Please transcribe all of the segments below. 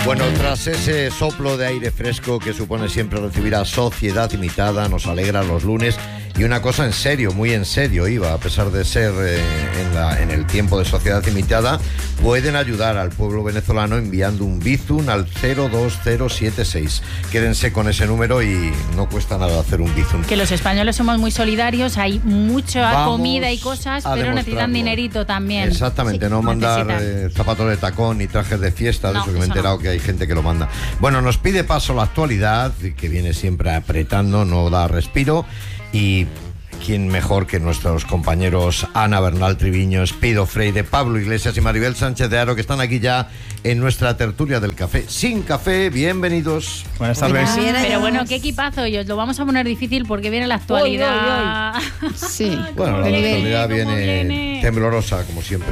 Bueno, tras ese soplo de aire fresco que supone siempre recibir a Sociedad Imitada, nos alegra los lunes. Y una cosa en serio, muy en serio, Iva, a pesar de ser en el tiempo de Sociedad Imitada, pueden ayudar al pueblo venezolano enviando un Bizum al 02076. Quédense con ese número y no cuesta nada hacer un Bizum. Que los españoles somos muy solidarios, hay mucha comida y cosas, pero necesitan dinerito también. Exactamente, sí, no mandar zapatos de tacón ni trajes de fiesta, de eso que me he enterado que hay gente que lo manda. Bueno, nos pide paso la actualidad, que viene siempre apretando, no da respiro. Y quién mejor que nuestros compañeros Ana Bernal Triviño, Espido Freire, Pablo Iglesias y Maribel Sánchez de Haro, que están aquí ya en nuestra tertulia del café sin café. Bienvenidos. Buenas tardes. Pero bueno, qué equipazo, y os lo vamos a poner difícil porque viene la actualidad. Sí. Bueno, la actualidad viene temblorosa, como siempre.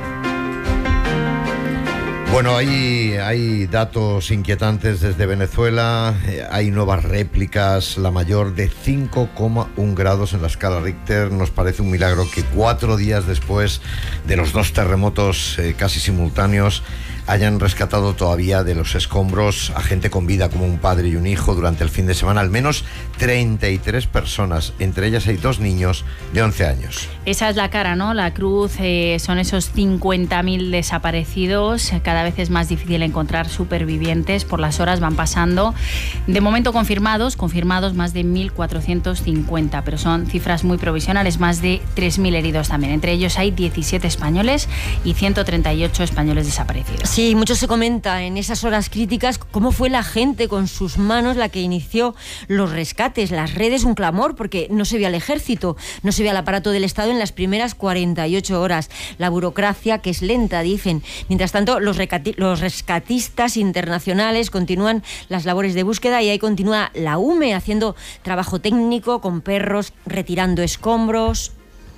Bueno, hay datos inquietantes desde Venezuela, hay nuevas réplicas, la mayor de 5,1 grados en la escala Richter. Nos parece un milagro que 4 días después de los 2 terremotos casi simultáneos hayan rescatado todavía de los escombros a gente con vida, como un padre y un hijo. Durante el fin de semana, al menos 33 personas, entre ellas hay 2 niños de 11 años. Esa es la cara, ¿no? La cruz, son esos 50.000 desaparecidos. Cada vez es más difícil encontrar supervivientes, por las horas van pasando. De momento confirmados más de 1.450, pero son cifras muy provisionales, más de 3.000 heridos también. Entre ellos hay 17 españoles y 138 españoles desaparecidos. Sí, mucho se comenta en esas horas críticas cómo fue la gente con sus manos la que inició los rescates. Las redes, un clamor, porque no se veía al ejército, no se veía al aparato del Estado en las primeras 48 horas. La burocracia, que es lenta, dicen. Mientras tanto, los rescatistas internacionales continúan las labores de búsqueda y ahí continúa la UME haciendo trabajo técnico con perros, retirando escombros.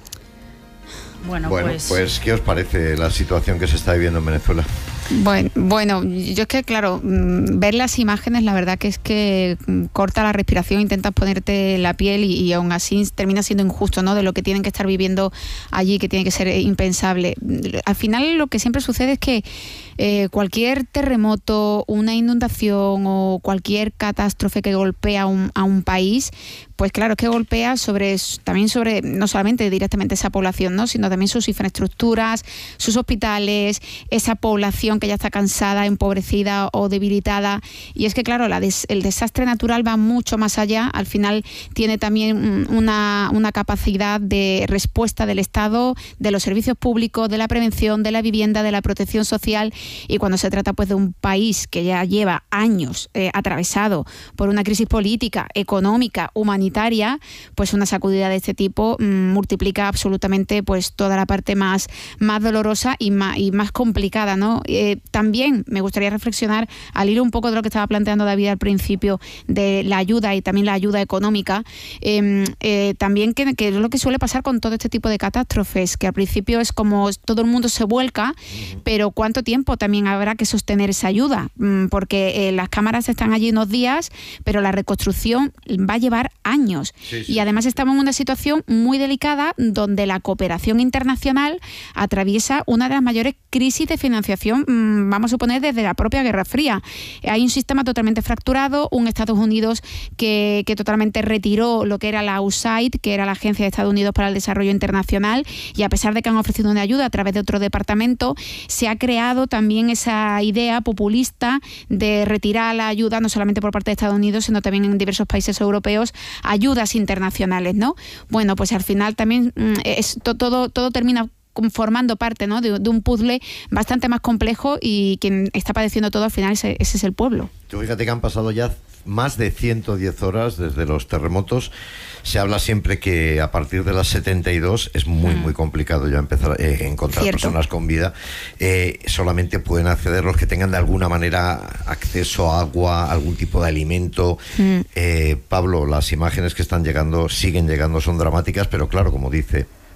Bueno, pues ¿qué os parece la situación que se está viviendo en Venezuela? Bueno, yo es que, claro, ver las imágenes, la verdad que es que corta la respiración, intentas ponerte la piel y aún así termina siendo injusto, ¿no? De lo que tienen que estar viviendo allí, que tiene que ser impensable. Al final lo que siempre sucede es que cualquier terremoto, una inundación o cualquier catástrofe que golpea a un país, pues claro, es que golpea también sobre no solamente directamente esa población, ¿no? Sino también sus infraestructuras, sus hospitales, esa población que ya está cansada, empobrecida o debilitada. Y es que claro, el desastre natural va mucho más allá. Al final tiene también una capacidad de respuesta del Estado, de los servicios públicos, de la prevención, de la vivienda, de la protección social. Y cuando se trata pues de un país que ya lleva años atravesado por una crisis política, económica, humanitaria, pues una sacudida de este tipo multiplica absolutamente pues toda la parte más dolorosa y más complicada, ¿no? También me gustaría reflexionar al hilo un poco de lo que estaba planteando David al principio de la ayuda y también la ayuda económica, también que es lo que suele pasar con todo este tipo de catástrofes, que al principio es como todo el mundo se vuelca, pero ¿cuánto tiempo también habrá que sostener esa ayuda? Porque las cámaras están allí unos días, pero la reconstrucción va a llevar años. Sí. Y además estamos en una situación muy delicada donde la cooperación internacional atraviesa una de las mayores crisis de financiación, vamos a suponer, desde la propia Guerra Fría. Hay un sistema totalmente fracturado, un Estados Unidos que totalmente retiró lo que era la USAID, que era la Agencia de Estados Unidos para el Desarrollo Internacional, y a pesar de que han ofrecido una ayuda a través de otro departamento, se ha creado también esa idea populista de retirar la ayuda, no solamente por parte de Estados Unidos, sino también en diversos países europeos, ayudas internacionales, ¿no? Bueno, pues al final también todo termina formando parte, ¿no? de un puzzle bastante más complejo, y quien está padeciendo todo al final ese es el pueblo. Fíjate que han pasado ya más de 110 horas desde los terremotos. Se habla siempre que a partir de las 72 es muy complicado ya empezar a encontrar personas con vida. Solamente pueden acceder los que tengan de alguna manera acceso a agua, algún tipo de alimento. Pablo, las imágenes que siguen llegando son dramáticas, pero claro, como dice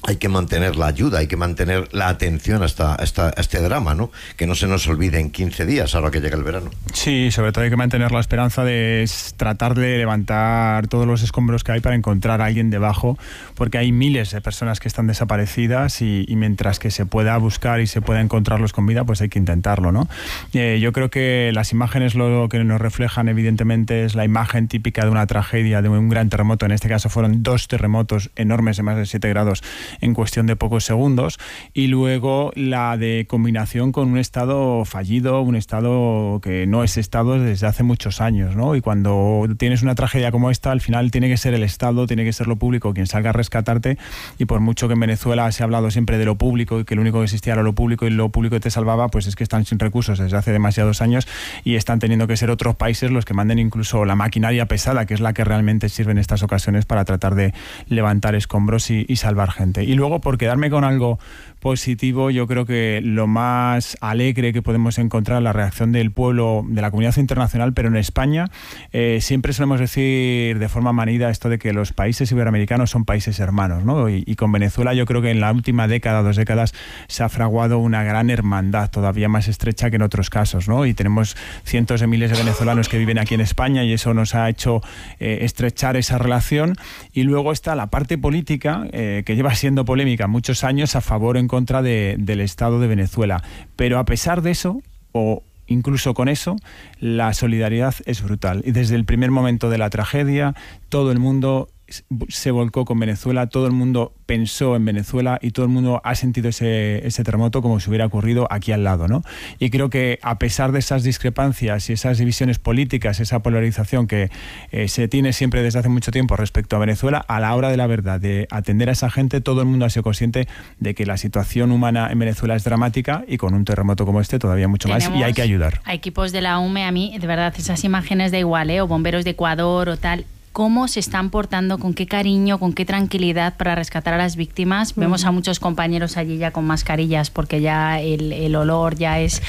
hay que mantener la ayuda, hay que mantener la atención hasta este drama, ¿no? Que no se nos olvide en 15 días, ahora que llega el verano. Sí, sobre todo hay que mantener la esperanza de tratar de levantar todos los escombros que hay para encontrar a alguien debajo, porque hay miles de personas que están desaparecidas y mientras que se pueda buscar y se pueda encontrarlos con vida, pues hay que intentarlo, ¿no? Yo creo que las imágenes lo que nos reflejan evidentemente es la imagen típica de una tragedia, de un gran terremoto. En este caso fueron 2 terremotos enormes de más de 7 grados en cuestión de pocos segundos, y luego la de combinación con un estado fallido, un estado que no es estado desde hace muchos años, ¿no? Y cuando tienes una tragedia como esta, al final tiene que ser el Estado, tiene que ser lo público quien salga a rescatarte, y por mucho que en Venezuela se ha hablado siempre de lo público y que lo único que existía era lo público y lo público que te salvaba, pues es que están sin recursos desde hace demasiados años y están teniendo que ser otros países los que manden incluso la maquinaria pesada, que es la que realmente sirve en estas ocasiones para tratar de levantar escombros y salvar gente. Y luego, por quedarme con algo positivo, yo creo que lo más alegre que podemos encontrar es la reacción del pueblo, de la comunidad internacional, pero en España siempre solemos decir de forma manida esto de que los países iberoamericanos son países hermanos, ¿no? Y con Venezuela yo creo que en la última década, 2 décadas, se ha fraguado una gran hermandad todavía más estrecha que en otros casos, ¿no? Y tenemos cientos de miles de venezolanos que viven aquí en España y eso nos ha hecho estrechar esa relación. Y luego está la parte política, que lleva siendo polémica muchos años, a favor o en contra del Estado de Venezuela. Pero a pesar de eso, o incluso con eso, la solidaridad es brutal. Y desde el primer momento de la tragedia, todo el mundo se volcó con Venezuela, todo el mundo pensó en Venezuela y todo el mundo ha sentido ese terremoto como si hubiera ocurrido aquí al lado, ¿no? Y creo que a pesar de esas discrepancias y esas divisiones políticas, esa polarización que se tiene siempre desde hace mucho tiempo respecto a Venezuela, a la hora de la verdad, de atender a esa gente, todo el mundo ha sido consciente de que la situación humana en Venezuela es dramática y con un terremoto como este todavía mucho más, y hay que ayudar. A equipos de la UME, a mí, de verdad, esas imágenes da igual, o bomberos de Ecuador o tal, cómo se están portando, con qué cariño, con qué tranquilidad para rescatar a las víctimas. Vemos a muchos compañeros allí ya con mascarillas porque ya el olor ya es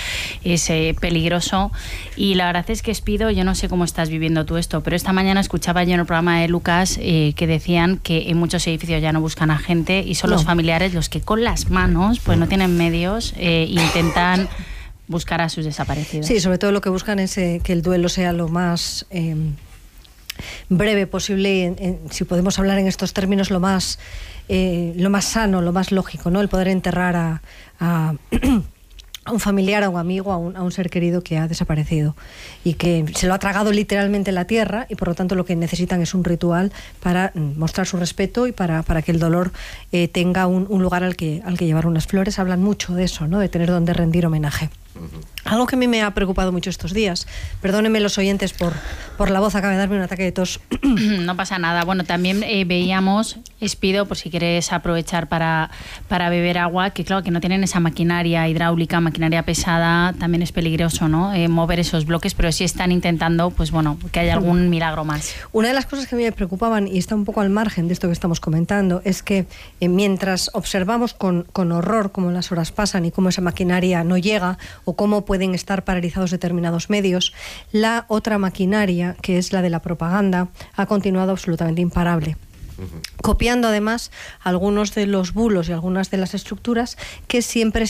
peligroso. Y la verdad es que Espido, yo no sé cómo estás viviendo tú esto, pero esta mañana escuchaba yo en el programa de Lucas que decían que en muchos edificios ya no buscan a gente y son los familiares los que con las manos, pues no tienen medios, intentan buscar a sus desaparecidos. Sí, sobre todo lo que buscan es que el duelo sea lo más breve posible, si podemos hablar en estos términos, lo más sano, lo más lógico, ¿no? El poder enterrar a un familiar, a un amigo, a un ser querido que ha desaparecido y que se lo ha tragado literalmente la tierra, y por lo tanto lo que necesitan es un ritual para mostrar su respeto y para que el dolor tenga un lugar al que llevar unas flores. Hablan mucho de eso, ¿no? De tener donde rendir homenaje. Algo que a mí me ha preocupado mucho estos días, perdónenme los oyentes por la voz, acaba de darme un ataque de tos. No pasa nada. Bueno, también veíamos, Espido, por si quieres aprovechar para beber agua, que claro, que no tienen esa maquinaria hidráulica, maquinaria pesada, también es peligroso, ¿no? Mover esos bloques, pero sí están intentando, pues bueno, que haya algún milagro más. Una de las cosas que a mí me preocupaban, y está un poco al margen de esto que estamos comentando, es que mientras observamos con horror cómo las horas pasan y cómo esa maquinaria no llega, o cómo pueden estar paralizados determinados medios, la otra maquinaria, que es la de la propaganda, ha continuado absolutamente imparable, copiando además algunos de los bulos y algunas de las estructuras que siempre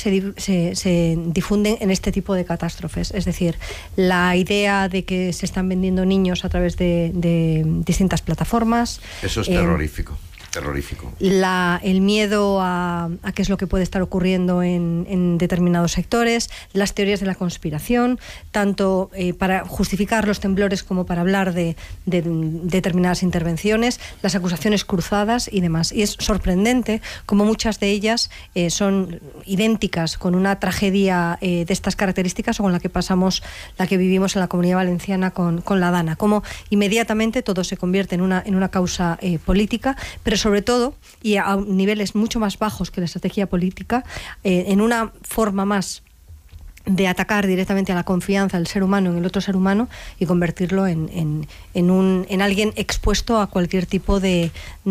se difunden en este tipo de catástrofes. Es decir, la idea de que se están vendiendo niños a través de distintas plataformas. Eso es terrorífico. Terrorífico. El miedo a qué es lo que puede estar ocurriendo en determinados sectores, las teorías de la conspiración, tanto para justificar los temblores como para hablar de determinadas intervenciones, las acusaciones cruzadas y demás. Y es sorprendente como muchas de ellas son idénticas con una tragedia de estas características o con la que vivimos en la Comunidad Valenciana con la Dana, como inmediatamente todo se convierte en una causa política, pero sobre todo, y a niveles mucho más bajos que la estrategia política, en una forma más de atacar directamente a la confianza del ser humano en el otro ser humano y convertirlo en alguien expuesto a cualquier tipo de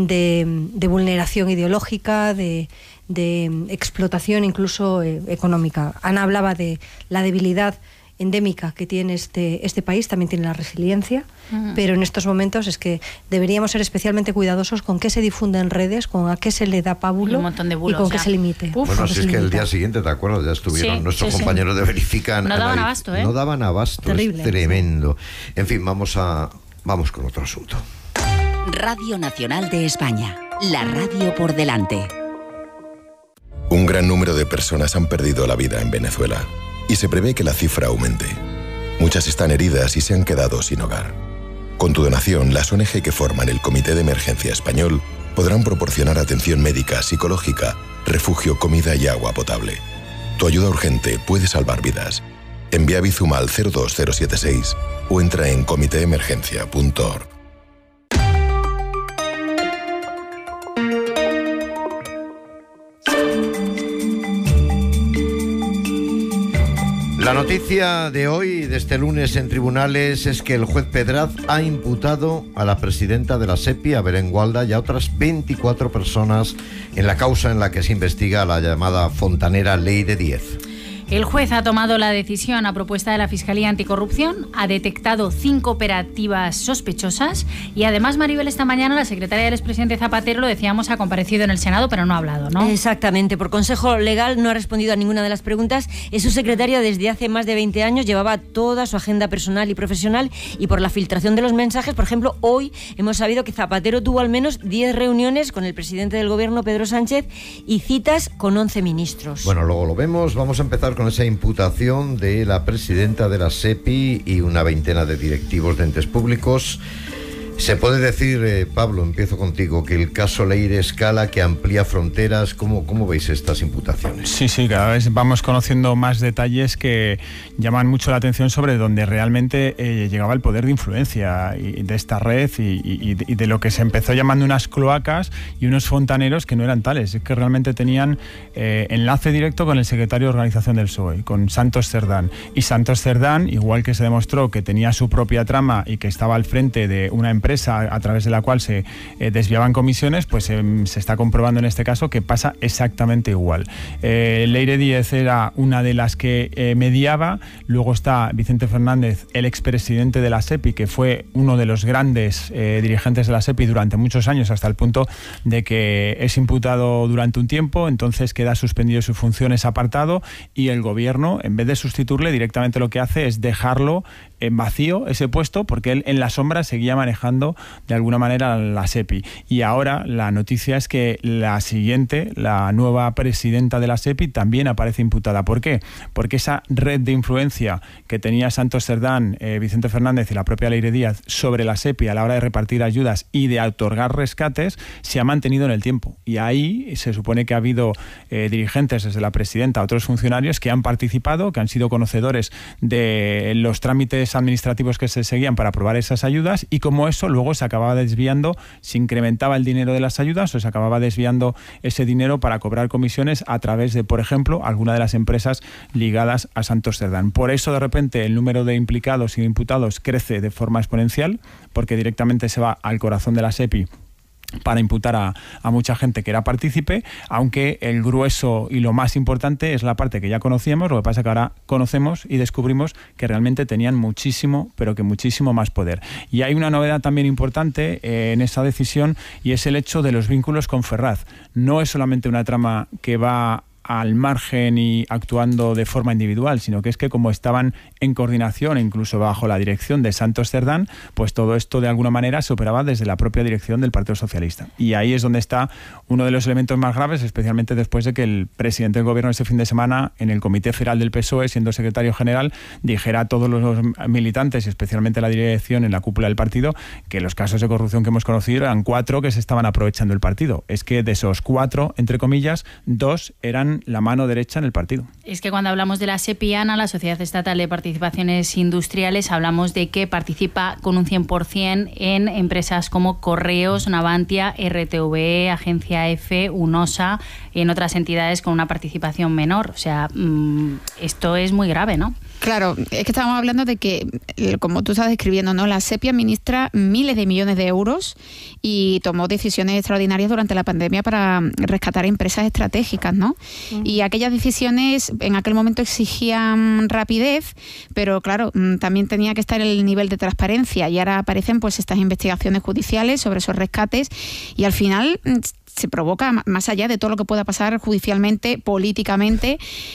vulneración ideológica, de explotación incluso económica. Ana hablaba de la debilidad endémica que tiene este país, también tiene la resiliencia, pero en estos momentos es que deberíamos ser especialmente cuidadosos con qué se difunde en redes, con a qué se le da pábulo un montón de bulos, y con qué se limite. Bueno, si es que el día siguiente, ¿te acuerdas? Ya estuvieron nuestros compañeros de Verifican. No daban abasto, ¿eh? No daban abasto, terrible, es tremendo. En fin, vamos con otro asunto. Radio Nacional de España, la radio por delante. Un gran número de personas han perdido la vida en Venezuela y se prevé que la cifra aumente. Muchas están heridas y se han quedado sin hogar. Con tu donación, las ONG que forman el Comité de Emergencia Español podrán proporcionar atención médica, psicológica, refugio, comida y agua potable. Tu ayuda urgente puede salvar vidas. Envía Bizum al 02076 o entra en comiteemergencia.org. La noticia de hoy, de este lunes en tribunales, es que el juez Pedraz ha imputado a la presidenta de la SEPI, a Belén Gualda, y a otras 24 personas en la causa en la que se investiga la llamada fontanera Ley de 10. El juez ha tomado la decisión a propuesta de la Fiscalía Anticorrupción, ha detectado 5 operativas sospechosas y además, Maribel, esta mañana la secretaria del expresidente Zapatero, lo decíamos, ha comparecido en el Senado, pero no ha hablado, ¿no? Exactamente, por consejo legal no ha respondido a ninguna de las preguntas. Es su secretaria desde hace más de 20 años, llevaba toda su agenda personal y profesional y por la filtración de los mensajes, por ejemplo, hoy hemos sabido que Zapatero tuvo al menos 10 reuniones con el presidente del gobierno, Pedro Sánchez, y citas con 11 ministros. Bueno, luego lo vemos. Vamos a empezar con esa imputación de la presidenta de la SEPI y una veintena de directivos de entes públicos. Se puede decir, Pablo, empiezo contigo, que el caso Leire escala, que amplía fronteras. ¿Cómo veis estas imputaciones? Sí, cada vez vamos conociendo más detalles que llaman mucho la atención sobre dónde realmente llegaba el poder de influencia de esta red y de lo que se empezó llamando unas cloacas y unos fontaneros que no eran tales, es que realmente tenían enlace directo con el secretario de organización del PSOE, con Santos Cerdán. Y Santos Cerdán, igual que se demostró que tenía su propia trama y que estaba al frente de una empresa a través de la cual se desviaban comisiones, pues se está comprobando en este caso que pasa exactamente igual. Leire 10 era una de las que mediaba, luego está Vicente Fernández, el expresidente de la SEPI, que fue uno de los grandes dirigentes de la SEPI durante muchos años, hasta el punto de que es imputado durante un tiempo, entonces queda suspendido sus funciones, apartado, y el gobierno, en vez de sustituirle, directamente lo que hace es dejarlo en vacío, ese puesto, porque él en la sombra seguía manejando de alguna manera la SEPI. Y ahora la noticia es que la siguiente, la nueva presidenta de la SEPI, también aparece imputada. ¿Por qué? Porque esa red de influencia que tenía Santos Cerdán, Vicente Fernández y la propia Leire Díaz sobre la SEPI a la hora de repartir ayudas y de otorgar rescates se ha mantenido en el tiempo. Y ahí se supone que ha habido dirigentes, desde la presidenta a otros funcionarios, que han participado, que han sido conocedores de los trámites administrativos que se seguían para aprobar esas ayudas, y como eso luego se acababa desviando, se incrementaba el dinero de las ayudas o se acababa desviando ese dinero para cobrar comisiones a través de, por ejemplo, alguna de las empresas ligadas a Santos Cerdán. Por eso, de repente, el número de implicados y imputados crece de forma exponencial, porque directamente se va al corazón de la SEPI para imputar a mucha gente que era partícipe, aunque el grueso y lo más importante es la parte que ya conocíamos. Lo que pasa es que ahora conocemos y descubrimos que realmente tenían muchísimo, pero que muchísimo más poder. Y hay una novedad también importante en esa decisión, y es el hecho de los vínculos con Ferraz. No es solamente una trama que va al margen y actuando de forma individual, sino que es que como estaban en coordinación e incluso bajo la dirección de Santos Cerdán, pues todo esto de alguna manera se operaba desde la propia dirección del Partido Socialista. Y ahí es donde está uno de los elementos más graves, especialmente después de que el presidente del gobierno este fin de semana en el Comité Federal del PSOE, siendo secretario general, dijera a todos los militantes y especialmente la dirección en la cúpula del partido que los casos de corrupción que hemos conocido eran 4 que se estaban aprovechando el partido. Es que de esos 4, entre comillas, 2 eran la mano derecha en el partido. Es que cuando hablamos de la SEPI, Ana, la Sociedad Estatal de Participaciones Industriales, hablamos de que participa con un 100% en empresas como Correos, Navantia, RTVE, Agencia F, UNOSA, en otras entidades con una participación menor. O sea, esto es muy grave, ¿no? Claro, es que estábamos hablando de que, como tú estás describiendo, ¿no? La SEPI administra miles de millones de euros y tomó decisiones extraordinarias durante la pandemia para rescatar empresas estratégicas, ¿no? Y aquellas decisiones en aquel momento exigían rapidez, pero claro, también tenía que estar el nivel de transparencia, y ahora aparecen pues estas investigaciones judiciales sobre esos rescates, y al final se provoca, más allá de todo lo que pueda pasar judicialmente, políticamente,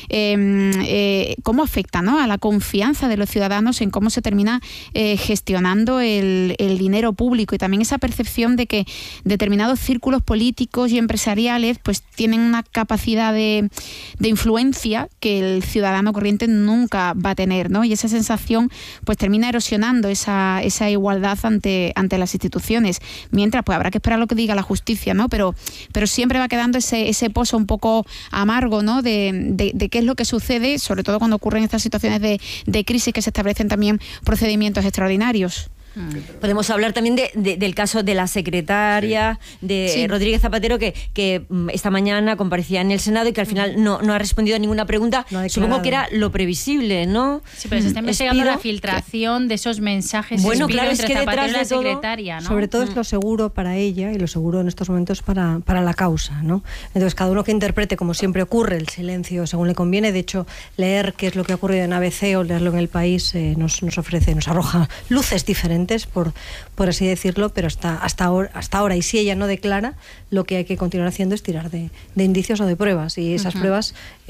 cómo afecta, ¿no?, a la confianza de los ciudadanos en cómo se termina gestionando el dinero público, y también esa percepción de que determinados círculos políticos y empresariales pues tienen una capacidad de influencia que el ciudadano corriente nunca va a tener, ¿no? Y esa sensación pues termina erosionando esa igualdad ante las instituciones. Mientras pues habrá que esperar lo que diga la justicia, ¿no? Pero siempre va quedando ese pozo un poco amargo, ¿no?, de qué es lo que sucede, sobre todo cuando ocurren estas situaciones de crisis, que se establecen también procedimientos extraordinarios. Podemos hablar también del caso de la secretaria de Rodríguez Zapatero, que esta mañana comparecía en el Senado y que al final no ha respondido a ninguna pregunta. Supongo que era lo previsible, ¿no? Sí, pero se está investigando la filtración de esos mensajes. Bueno, claro, es que Zapatero detrás y la de todo, secretaria, ¿no? Sobre todo es lo seguro para ella y lo seguro en estos momentos para la causa, ¿no? Entonces, cada uno que interprete, como siempre ocurre, el silencio según le conviene. De hecho, leer qué es lo que ha ocurrido en ABC o leerlo en El País nos arroja luces diferentes, por así decirlo, pero hasta ahora, y si ella no declara, lo que hay que continuar haciendo es tirar de indicios o de pruebas, y esas pruebas,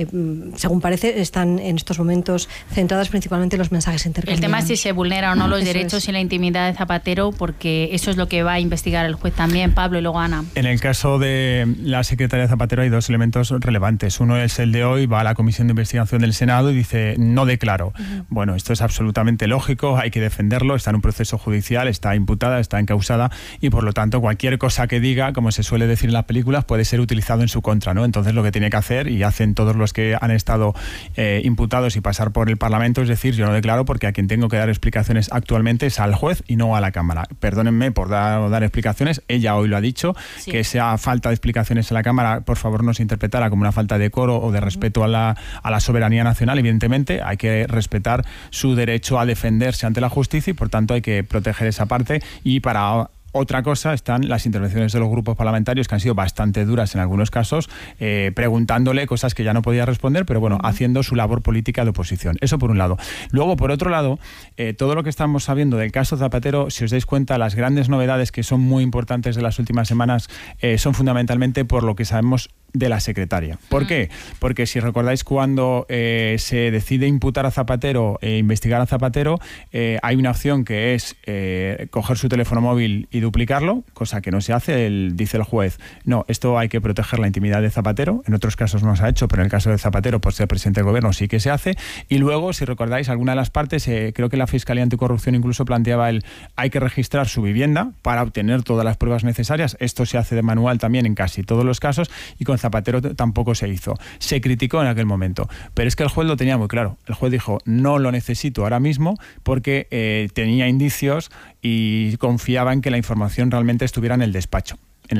según parece, están en estos momentos centradas principalmente en los mensajes intercambiados. El tema es si se vulneran o no los derechos y la intimidad de Zapatero, porque eso es lo que va a investigar el juez también. Pablo, y luego Ana. En el caso de la secretaria Zapatero hay dos elementos relevantes. Uno es el de hoy, va a la Comisión de Investigación del Senado y dice, no declaro. Bueno, esto es absolutamente lógico, hay que defenderlo, está en un proceso judicial, está imputada, está encausada, y por lo tanto cualquier cosa que diga, como se suele decir en las películas, puede ser utilizado en su contra, ¿no? Entonces lo que tiene que hacer, y hacen todos los que han estado imputados y pasar por el Parlamento, es decir, yo no declaro porque a quien tengo que dar explicaciones actualmente es al juez y no a la Cámara. Perdónenme por dar explicaciones, ella hoy lo ha dicho, que esa falta de explicaciones en la Cámara, por favor, no se interpretara como una falta de decoro o de respeto a la soberanía nacional. Evidentemente hay que respetar su derecho a defenderse ante la justicia y por tanto hay que proteger esa parte. Y para otra cosa están las intervenciones de los grupos parlamentarios, que han sido bastante duras en algunos casos, preguntándole cosas que ya no podía responder, pero bueno, haciendo su labor política de oposición. Eso por un lado. Luego, por otro lado, todo lo que estamos sabiendo del caso Zapatero, si os dais cuenta, las grandes novedades que son muy importantes de las últimas semanas son fundamentalmente por lo que sabemos de la secretaria. ¿Por qué? Porque si recordáis, cuando se decide imputar a Zapatero e investigar a Zapatero, hay una opción que es coger su teléfono móvil y duplicarlo, cosa que no se hace. Dice el juez, no, esto hay que proteger la intimidad de Zapatero. En otros casos no se ha hecho, pero en el caso de Zapatero, por ser presidente del gobierno, sí que se hace. Y luego, si recordáis, alguna de las partes, creo que la Fiscalía Anticorrupción incluso planteaba hay que registrar su vivienda para obtener todas las pruebas necesarias. Esto se hace de manual también en casi todos los casos, y con Zapatero tampoco se hizo. Se criticó en aquel momento, pero es que el juez lo tenía muy claro. El juez dijo, no lo necesito ahora mismo porque tenía indicios y confiaba en que la información realmente estuviera en el despacho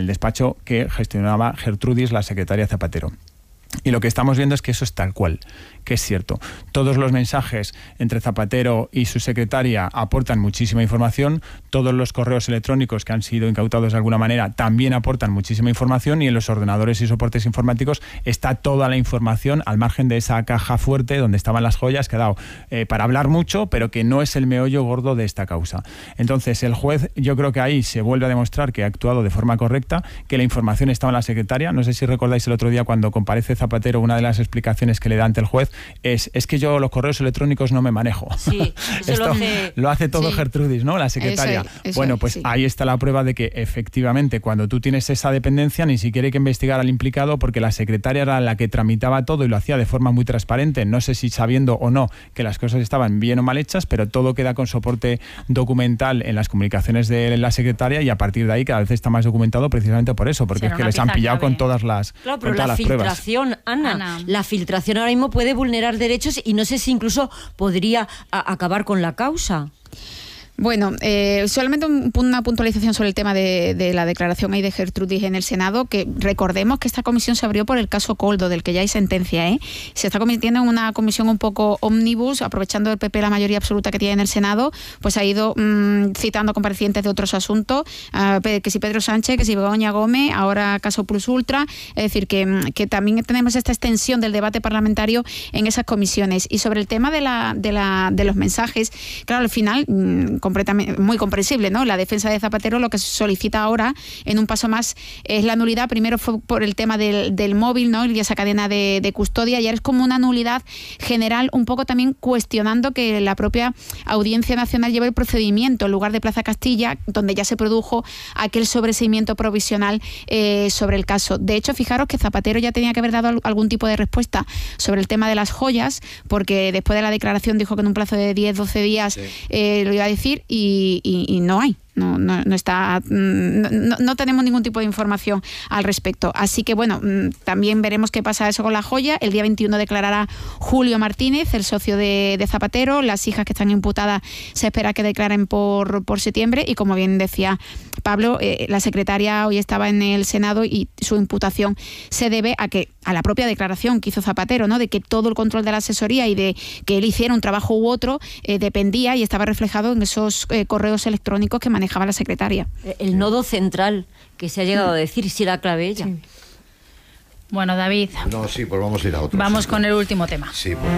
que gestionaba Gertrudis, la secretaria Zapatero. Y lo que estamos viendo es que eso es tal cual, que es cierto. Todos los mensajes entre Zapatero y su secretaria aportan muchísima información, todos los correos electrónicos que han sido incautados de alguna manera también aportan muchísima información, y en los ordenadores y soportes informáticos está toda la información al margen de esa caja fuerte donde estaban las joyas, que ha dado para hablar mucho, pero que no es el meollo gordo de esta causa. Entonces el juez, yo creo que ahí se vuelve a demostrar que ha actuado de forma correcta, que la información estaba en la secretaria. No sé si recordáis el otro día cuando comparece Zapatero, una de las explicaciones que le da ante el juez es que yo los correos electrónicos no me manejo. Sí, eso lo hace todo Gertrudis, ¿no? La secretaria. Bueno, pues ahí está la prueba de que efectivamente cuando tú tienes esa dependencia ni siquiera hay que investigar al implicado, porque la secretaria era la que tramitaba todo y lo hacía de forma muy transparente. No sé si sabiendo o no que las cosas estaban bien o mal hechas, pero todo queda con soporte documental en las comunicaciones de la secretaria, y a partir de ahí cada vez está más documentado precisamente por eso, porque es que les han pillado con todas las pruebas. Claro, pero la filtración, Ana, la filtración ahora mismo puede vulnerar derechos y no sé si incluso podría acabar con la causa. Bueno, solamente una puntualización sobre el tema de la declaración ahí de Gertrudis en el Senado, que recordemos que esta comisión se abrió por el caso Coldo, del que ya hay sentencia, ¿eh? Se está convirtiendo en una comisión un poco ómnibus, aprovechando el PP la mayoría absoluta que tiene en el Senado, pues ha ido citando comparecientes de otros asuntos, que si Pedro Sánchez, que si Begoña Gómez, ahora caso Plus Ultra, es decir, que también tenemos esta extensión del debate parlamentario en esas comisiones. Y sobre el tema de los mensajes, claro, al final completamente muy comprensible, ¿no? La defensa de Zapatero lo que solicita ahora, en un paso más, es la nulidad. Primero fue por el tema del móvil, ¿no? Y esa cadena de custodia, y ahora es como una nulidad general, un poco también cuestionando que la propia Audiencia Nacional lleve el procedimiento en lugar de Plaza Castilla, donde ya se produjo aquel sobreseimiento provisional sobre el caso. De hecho, fijaros que Zapatero ya tenía que haber dado algún tipo de respuesta sobre el tema de las joyas, porque después de la declaración dijo que en un plazo de 10-12 días lo iba a decir, y no hay. No tenemos ningún tipo de información al respecto. Así que bueno, también veremos qué pasa eso con la joya. El día 21 declarará Julio Martínez, el socio de Zapatero. Las hijas que están imputadas se espera que declaren por septiembre, y como bien decía Pablo, la secretaria hoy estaba en el Senado y su imputación se debe a la propia declaración que hizo Zapatero, ¿no? De que todo el control de la asesoría y de que él hiciera un trabajo u otro dependía y estaba reflejado en esos correos electrónicos que manejaba la secretaria. El nodo central, que se ha llegado a decir, si era clave ella. Sí. Bueno, David. No, sí, pues vamos a ir a otro. Vamos con el último tema. Sí, pues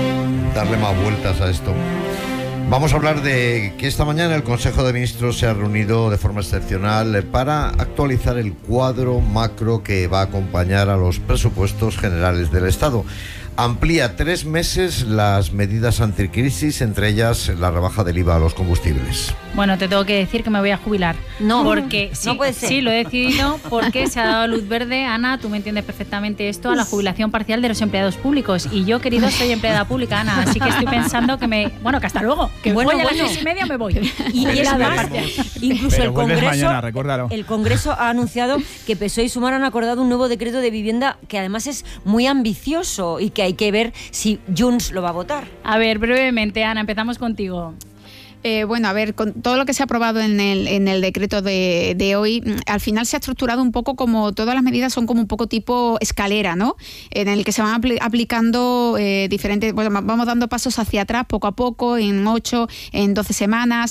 ya darle más vueltas a esto. Vamos a hablar de que esta mañana el Consejo de Ministros se ha reunido de forma excepcional para actualizar el cuadro macro que va a acompañar a los presupuestos generales del Estado. Amplía 3 meses las medidas anticrisis, entre ellas la rebaja del IVA a los combustibles. Bueno, te tengo que decir que me voy a jubilar. No, porque no puede ser. Sí, lo he decidido porque se ha dado luz verde, Ana, tú me entiendes perfectamente esto, a la jubilación parcial de los empleados públicos. Y yo, querido, soy empleada pública, Ana, así que estoy pensando que hasta luego, que voy a las 6:30 me voy. Y es más, incluso pero el Congreso, mañana, recuérdalo. El Congreso ha anunciado que PSOE y Sumar han acordado un nuevo decreto de vivienda que además es muy ambicioso y que hay que ver si Junts lo va a votar. A ver, brevemente, Ana, empezamos contigo. Bueno, a ver, con todo lo que se ha aprobado en el decreto de hoy, al final se ha estructurado un poco como todas las medidas son como un poco tipo escalera, ¿no? En el que se van aplicando diferentes, bueno, vamos dando pasos hacia atrás poco a poco, en 8, en 12 semanas.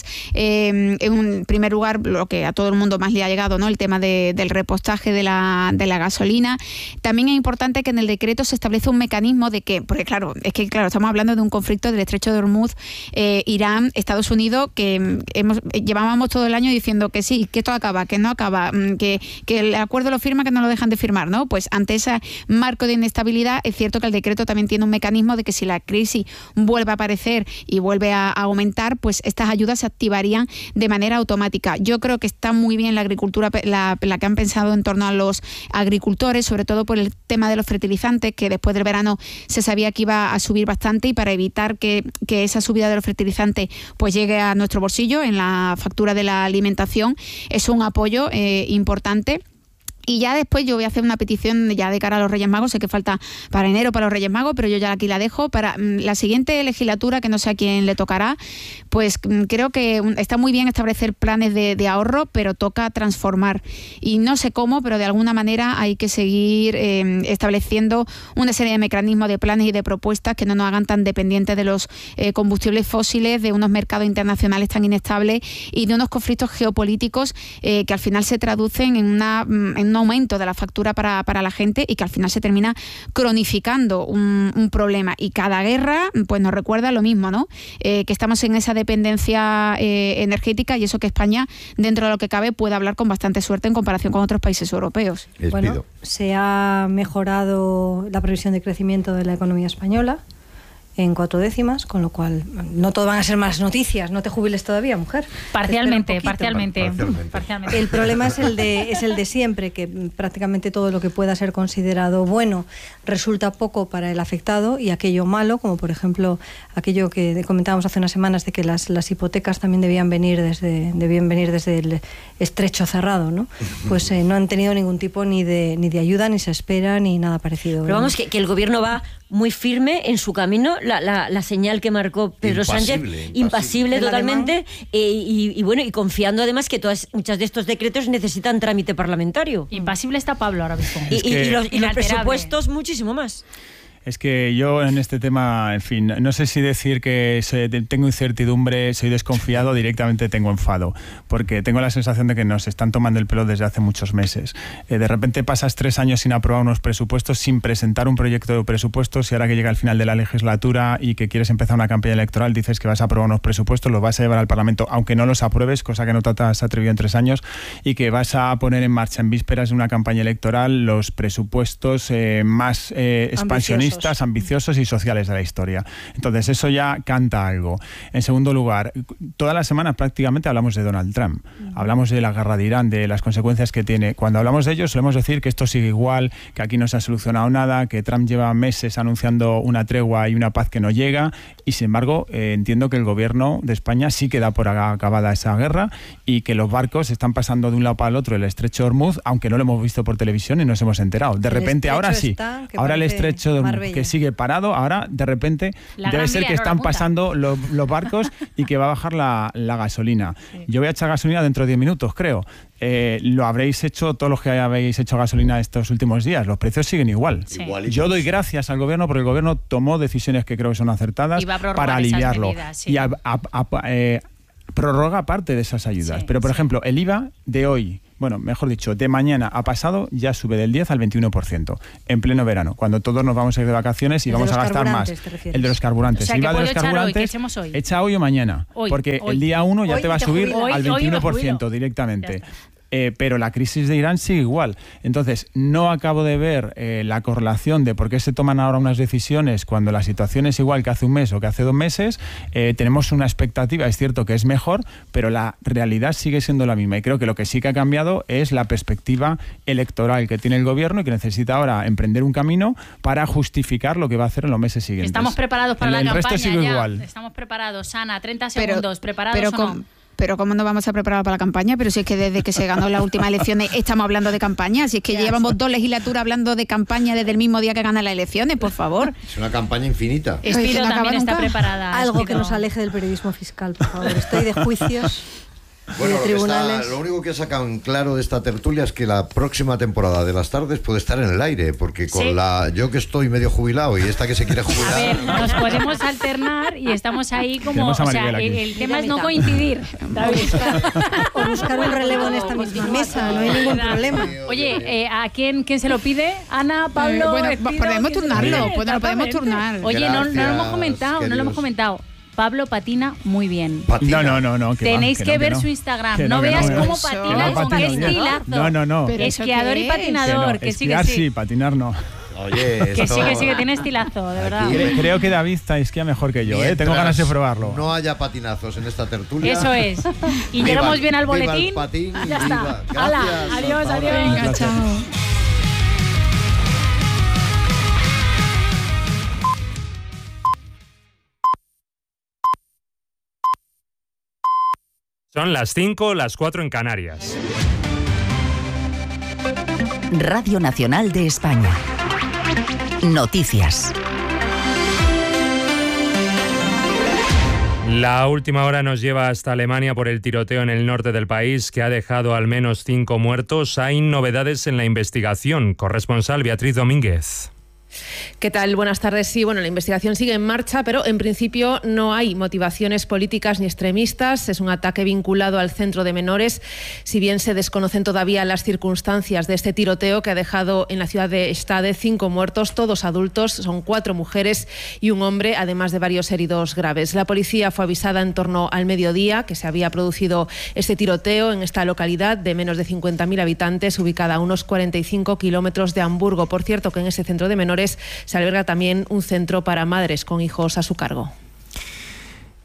En un primer lugar, lo que a todo el mundo más le ha llegado, ¿no? El tema del repostaje de la gasolina. También es importante que en el decreto se establece un mecanismo de que, porque claro, estamos hablando de un conflicto del Estrecho de Hormuz, Irán, Estados Unidos, que llevábamos todo el año diciendo que sí, que esto acaba, que no acaba, que el acuerdo lo firma, que no lo dejan de firmar, ¿no? Pues ante ese marco de inestabilidad es cierto que el decreto también tiene un mecanismo de que si la crisis vuelve a aparecer y vuelve a aumentar, pues estas ayudas se activarían de manera automática. Yo creo que está muy bien la agricultura, la que han pensado en torno a los agricultores, sobre todo por el tema de los fertilizantes, que después del verano se sabía que iba a subir bastante, y para evitar que esa subida de los fertilizantes pues llegue a nuestro bolsillo en la factura de la alimentación, es un apoyo importante. Y ya después yo voy a hacer una petición ya de cara a los Reyes Magos, sé que falta para enero para los Reyes Magos, pero yo ya aquí la dejo para la siguiente legislatura, que no sé a quién le tocará, pues creo que está muy bien establecer planes de ahorro, pero toca transformar. Y no sé cómo, pero de alguna manera hay que seguir estableciendo una serie de mecanismos, de planes y de propuestas que no nos hagan tan dependientes de los combustibles fósiles, de unos mercados internacionales tan inestables y de unos conflictos geopolíticos que al final se traducen en un aumento de la factura para la gente, y que al final se termina cronificando un problema. Y cada guerra pues nos recuerda lo mismo, ¿no? Que estamos en esa dependencia energética, y eso que España, dentro de lo que cabe, puede hablar con bastante suerte en comparación con otros países europeos. Bueno, se ha mejorado la previsión de crecimiento de la economía española en 4 décimas, con lo cual no todo van a ser más noticias. No te jubiles todavía, mujer. Parcialmente. El problema es el de siempre, que prácticamente todo lo que pueda ser considerado bueno resulta poco para el afectado, y aquello malo, como por ejemplo aquello que comentábamos hace unas semanas de que las hipotecas también debían venir desde el estrecho cerrado, ¿no? Pues no han tenido ningún tipo ni de ayuda, ni se espera, ni nada parecido. Pero vamos, que el gobierno va muy firme en su camino. la señal que marcó Pedro Sánchez, impasible totalmente, y bueno, y confiando además que muchas de estos decretos necesitan trámite parlamentario. Impasible está Pablo ahora mismo. Y los presupuestos muchísimo más. Es que yo en este tema, en fin, no sé si decir que tengo incertidumbre, soy desconfiado, directamente tengo enfado, porque tengo la sensación de que nos están tomando el pelo desde hace muchos meses. De repente pasas 3 años sin aprobar unos presupuestos, sin presentar un proyecto de presupuestos, y ahora que llega el final de la legislatura y que quieres empezar una campaña electoral, dices que vas a aprobar unos presupuestos, los vas a llevar al Parlamento, aunque no los apruebes, cosa que no te has atrevido en 3 años, y que vas a poner en marcha en vísperas de una campaña electoral los presupuestos más expansionistas, ambiciosos y sociales de la historia. Entonces eso ya canta algo. En segundo lugar, todas las semanas prácticamente hablamos de Donald Trump. Hablamos de la guerra de Irán, de las consecuencias que tiene. Cuando hablamos de ello solemos decir que esto sigue igual, que aquí no se ha solucionado nada, que Trump lleva meses anunciando una tregua y una paz que no llega, y sin embargo entiendo que el gobierno de España sí que da por acabada esa guerra y que los barcos están pasando de un lado para el otro el estrecho de Hormuz, aunque no lo hemos visto por televisión y nos hemos enterado. De repente ahora sí, ahora el estrecho de Hormuz, que sigue parado, ahora de repente debe ser que están pasando los barcos y que va a bajar la gasolina. Sí. Yo voy a echar gasolina dentro de 10 minutos, creo. Lo habréis hecho todos los que habéis hecho gasolina estos últimos días. Los precios siguen igual. Sí. Yo doy gracias al gobierno porque el gobierno tomó decisiones que creo que son acertadas para aliviarlo. Medidas, sí. Y prorroga parte de esas ayudas. Pero, por ejemplo, el IVA de hoy, bueno, mejor dicho, de mañana a pasado ya sube del 10 al 21%, en pleno verano, cuando todos nos vamos a ir de vacaciones y vamos a gastar más. El de los carburantes. O sea, IVA de los carburantes, echa hoy o mañana, porque el día 1 ya te va a subir al 21% directamente. Pero la crisis de Irán sigue igual. Entonces, no acabo de ver la correlación de por qué se toman ahora unas decisiones cuando la situación es igual que hace un mes o que hace 2 meses. Tenemos una expectativa, es cierto que es mejor, pero la realidad sigue siendo la misma. Y creo que lo que sí que ha cambiado es la perspectiva electoral que tiene el gobierno y que necesita ahora emprender un camino para justificar lo que va a hacer en los meses siguientes. Estamos preparados para la campaña. El resto sigue igual. Estamos preparados. Ana, 30 segundos. ¿Preparados o no? Pero ¿cómo nos vamos a preparar para la campaña? Pero si es que desde que se ganó las últimas elecciones estamos hablando de campaña. Si es que llevamos 2 legislaturas hablando de campaña desde el mismo día que ganan las elecciones, por favor. Es una campaña infinita. Espiro también está preparada. Algo que nos aleje del periodismo fiscal, por favor. Estoy de juicios. Bueno, lo único que he sacado en claro de esta tertulia es que la próxima temporada de Las Tardes puede estar en el aire, porque con yo que estoy medio jubilado y esta que se quiere jubilar... A ver, nos podemos alternar y estamos ahí como... O sea, el tema es no coincidir. O buscar un relevo en esta misma mesa, no hay ningún problema. Oye, ¿a quién se lo pide? Ana, Pablo... Bueno, podemos turnarlo, podemos turnar. Oye, no lo hemos comentado. Pablo patina muy bien. No. Tenéis que ver su Instagram. No veas cómo patina, con qué estilazo. No. Esquiador y patinador. Que sí, sí, patinar no. Oye, que sí, tiene estilazo, de verdad. Creo que David esquía mejor que yo, tengo ganas de probarlo. No haya patinazos en esta tertulia. Eso es. Y llegamos bien al boletín. Patín, ya está. Hala, adiós. Venga, chao. Son las 5, las 4 en Canarias. Radio Nacional de España. Noticias. La última hora nos lleva hasta Alemania por el tiroteo en el norte del país que ha dejado al menos 5 muertos. Hay novedades en la investigación. Corresponsal Beatriz Domínguez. ¿Qué tal? Buenas tardes. Sí, bueno, la investigación sigue en marcha, pero en principio no hay motivaciones políticas ni extremistas. Es un ataque vinculado al centro de menores. Si bien se desconocen todavía las circunstancias de este tiroteo que ha dejado en la ciudad de Stade 5 muertos, todos adultos, son 4 mujeres y un hombre, además de varios heridos graves. La policía fue avisada en torno al mediodía que se había producido este tiroteo en esta localidad de menos de 50.000 habitantes, ubicada a unos 45 kilómetros de Hamburgo. Por cierto, que en ese centro de menores se alberga también un centro para madres con hijos a su cargo.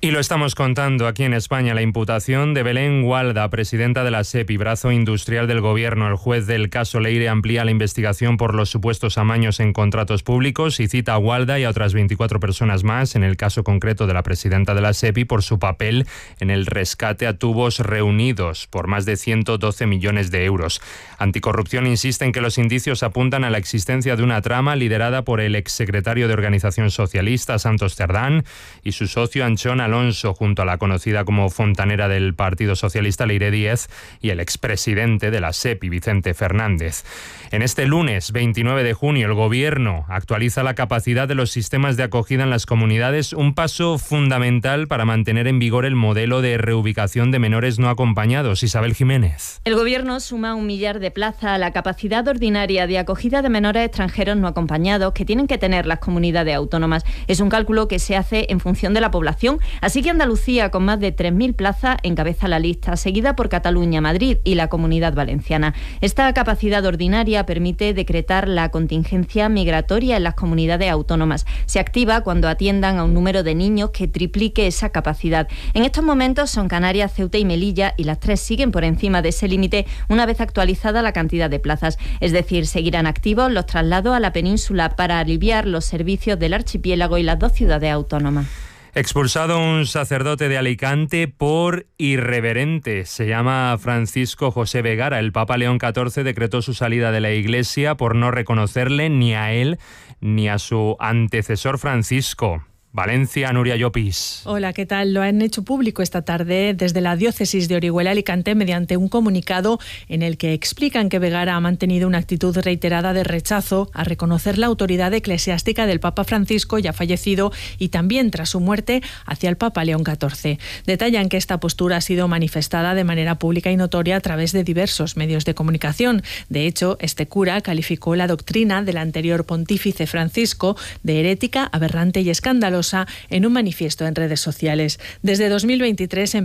Y lo estamos contando aquí en España. La imputación de Belén Gualda, presidenta de la SEPI, brazo industrial del Gobierno. El juez del caso Leire amplía la investigación por los supuestos amaños en contratos públicos y cita a Gualda y a otras 24 personas más, en el caso concreto de la presidenta de la SEPI, por su papel en el rescate a Tubos Reunidos por más de 112 millones de euros. Anticorrupción insiste en que los indicios apuntan a la existencia de una trama liderada por el exsecretario de Organización Socialista, Santos Cerdán, y su socio Anchón Alonso, junto a la conocida como fontanera del Partido Socialista, Leire Díez, y el expresidente de la SEPI, Vicente Fernández. En este lunes 29 de junio, el Gobierno actualiza la capacidad de los sistemas de acogida en las comunidades, un paso fundamental para mantener en vigor el modelo de reubicación de menores no acompañados. Isabel Jiménez. El Gobierno suma 1 millar de plazas a la capacidad ordinaria de acogida de menores extranjeros no acompañados que tienen que tener las comunidades autónomas. Es un cálculo que se hace en función de la población. Así que Andalucía, con más de 3.000 plazas, encabeza la lista, seguida por Cataluña, Madrid y la Comunidad Valenciana. Esta capacidad ordinaria permite decretar la contingencia migratoria en las comunidades autónomas. Se activa cuando atiendan a un número de niños que triplique esa capacidad. En estos momentos son Canarias, Ceuta y Melilla, y las tres siguen por encima de ese límite una vez actualizada la cantidad de plazas. Es decir, seguirán activos los traslados a la península para aliviar los servicios del archipiélago y las 2 ciudades autónomas. Expulsado un sacerdote de Alicante por irreverente. Se llama Francisco José Vegara. El Papa León XIV decretó su salida de la Iglesia por no reconocerle ni a él ni a su antecesor Francisco. Valencia, Nuria Llopis. Hola, ¿qué tal? Lo han hecho público esta tarde desde la diócesis de Orihuela Alicante mediante un comunicado en el que explican que Vegara ha mantenido una actitud reiterada de rechazo a reconocer la autoridad eclesiástica del Papa Francisco, ya fallecido, y también tras su muerte hacia el Papa León XIV. Detallan que esta postura ha sido manifestada de manera pública y notoria a través de diversos medios de comunicación. De hecho, este cura calificó la doctrina del anterior pontífice Francisco de herética, aberrante y escandalosa en un manifiesto en redes sociales. Desde 2023